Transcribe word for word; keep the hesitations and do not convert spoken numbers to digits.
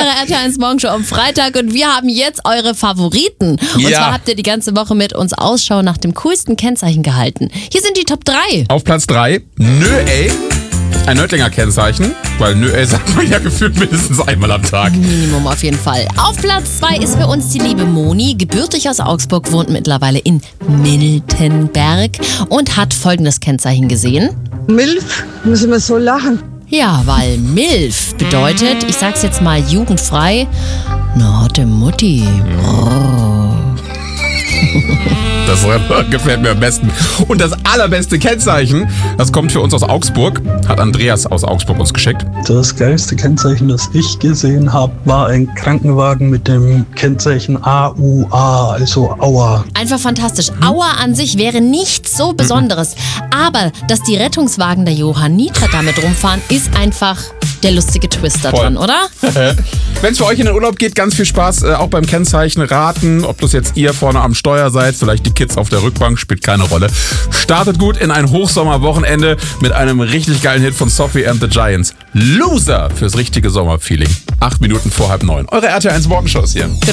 eure R T L eins Morgenshow am Freitag und wir haben jetzt eure Favoriten. Und Ja. zwar habt ihr die ganze Woche mit uns Ausschau nach dem coolsten Kennzeichen gehalten. Hier sind die Top drei. Auf Platz drei, Nö ey. Ein Nördlinger Kennzeichen, weil Nö ey sagt man ja gefühlt mindestens einmal am Tag. Minimum auf jeden Fall. Auf Platz zwei ist für uns die liebe Moni, gebürtig aus Augsburg, wohnt mittlerweile in Miltenberg und hat folgendes Kennzeichen gesehen. Milf, müssen wir so lachen. Ja, weil MILF bedeutet, ich sag's jetzt mal jugendfrei, eine hotte Mutti. Oh. Das gefällt mir am besten. Und das allerbeste Kennzeichen, das kommt für uns aus Augsburg, hat Andreas aus Augsburg uns geschickt. Das geilste Kennzeichen, das ich gesehen habe, war ein Krankenwagen mit dem Kennzeichen A U A, also Aua. Einfach fantastisch. Aua an sich wäre nichts so Besonderes. Aber dass die Rettungswagen der Johanniter damit rumfahren, ist einfach der lustige Twist da Voll. dran, oder? Wenn es für euch in den Urlaub geht, ganz viel Spaß, äh, auch beim Kennzeichen raten, ob das jetzt ihr vorne am Steuer seid, vielleicht die Kids auf der Rückbank, spielt keine Rolle. Startet gut in ein Hochsommerwochenende mit einem richtig geilen Hit von Sophie and the Giants. Loser fürs richtige Sommerfeeling. Acht Minuten vor halb neun. Eure R T L eins Morgenshow ist hier.